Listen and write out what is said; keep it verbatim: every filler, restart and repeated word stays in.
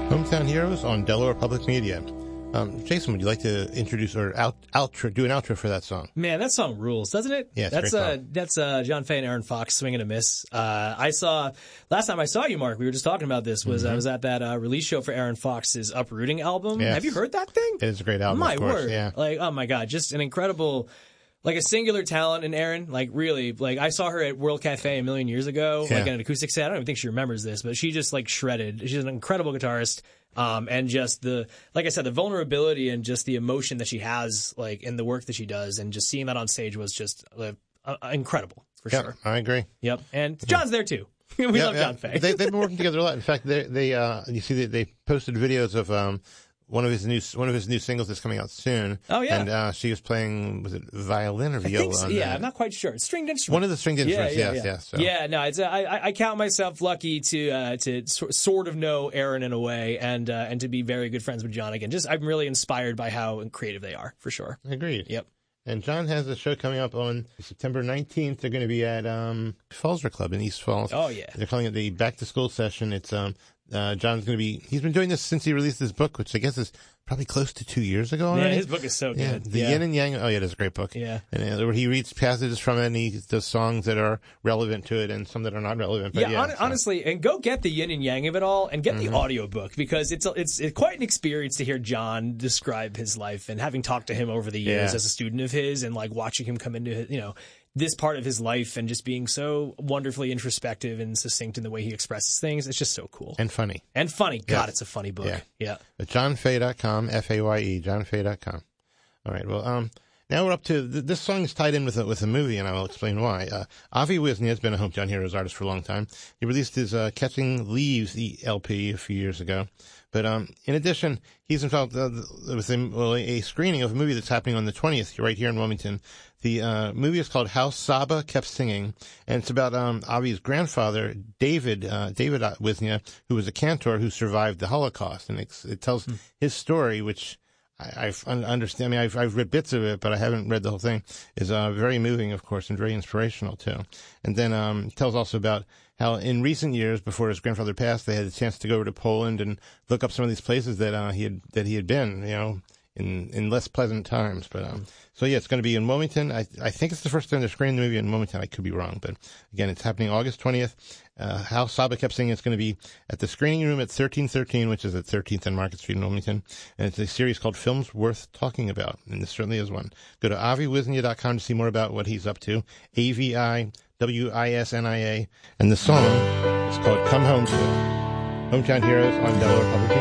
Hometown Heroes on Delaware Public Media. Um, Jason, would you like to introduce or out, outro, do an outro for that song? Man, that song rules, doesn't it? Yeah, it's that's great uh, song. that's uh, John Fay and Aaron Fox, Swing and a Miss. Uh, I saw last time I saw you, Mark. We were just talking about this. Was mm-hmm. I was at that uh, release show for Aaron Fox's Uprooting album. Yes. Have you heard that thing? It is a great album. My of course. word, yeah. Like, oh my god, just an incredible. Like a singular talent in Erin, like really, like I saw her at World Cafe a million years ago, Yeah. like in an acoustic set. I don't even think she remembers this, but she just like shredded. She's an incredible guitarist, um, and just the, like I said, the vulnerability and just the emotion that she has, like in the work that she does, and just seeing that on stage was just uh, uh, incredible for Yep, sure. I agree. Yep, and John's there too. we Yeah, love yeah. John Fay. they, they've been working together a lot. In fact, they, they uh, you see, they, they posted videos of um, one of his new one of his new singles that's coming out soon. Oh yeah, and uh, she was playing, was it violin or I viola? think so. on Yeah, that? I'm not quite sure. Stringed instrument. One of the stringed instruments. Yeah, yeah, yes, yeah. yes. So. Yeah, no, it's, I, I- I count myself lucky to uh, to so, sort of know Aaron in a way, and uh, and to be very good friends with John again. Just I'm really inspired by how creative they are, for sure. Agreed. Yep. And John has a show coming up on September nineteenth. They're going to be at um, Fallsra Club in East Falls. Oh yeah. They're calling it the Back to School Session. It's um, uh, John's going to be. He's been doing this since he released his book, which I guess is probably close to two years ago Yeah, already. his book is so Yeah, good. the yeah. Yin and Yang. Oh yeah, it's a great book. Yeah. And uh, where he reads passages from it, and he does songs that are relevant to it, and some that are not relevant. But Yeah, yeah, hon- so- honestly, and go get the yin and yang of it all, and get Mm-hmm. the audiobook, because it's it's it's quite an experience to hear John describe his life, and having talked to him over the years Yeah. as a student of his, and like watching him come into his, you know, this part of his life, and just being so wonderfully introspective and succinct in the way he expresses things. It's just so cool and funny. and funny. God, Yes. it's a funny book. Yeah. Yeah. At john fay dot com, F A Y E, john fay dot com. All right, well, um, now we're up to, th- this song is tied in with a, with a movie, and I will explain why. Uh, Avi Wisnia has been a Hometown Heroes artist for a long time. He released his uh, Catching Leaves E L P a few years ago. But um, in addition, he's involved uh, with a, well, a screening of a movie that's happening on the twentieth right here in Wilmington. The uh, movie is called How Saba Kept Singing, and it's about um, Avi's grandfather, David uh, David Wisnia, who was a cantor who survived the Holocaust. And it's, it tells mm. his story, which I, I understand. I mean, I've, I've read bits of it, but I haven't read the whole thing. Is uh, very moving, of course, and very inspirational too. And then um, it tells also about how in recent years, before his grandfather passed, they had a chance to go over to Poland and look up some of these places that uh, he had that he had been, you know, in in less pleasant times. But um, so yeah, it's going to be in Wilmington. I I think it's the first time they're screening the movie in Wilmington. I could be wrong, but again, it's happening August twentieth. Uh, How Saba Kept Singing. It's going to be at the screening room at thirteen thirteen, which is at thirteenth and Market Street in Wilmington. And it's a series called Films Worth Talking About, and this certainly is one. Go to avi wisnia dot com to see more about what he's up to. A V I W I S N I A. And the song is called Come Home To. Hometown Heroes on Delaware Public Media.